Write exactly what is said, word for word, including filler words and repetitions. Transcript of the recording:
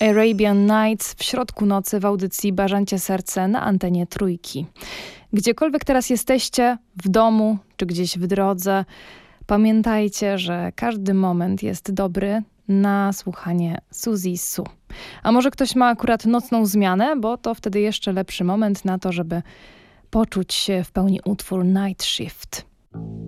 Arabian Nights w środku nocy w audycji Barzancie Serce na antenie Trójki. Gdziekolwiek teraz jesteście, w domu czy gdzieś w drodze, pamiętajcie, że każdy moment jest dobry na słuchanie Suzy Su. A może ktoś ma akurat nocną zmianę, bo to wtedy jeszcze lepszy moment na to, żeby poczuć się w pełni utwór Night Shift.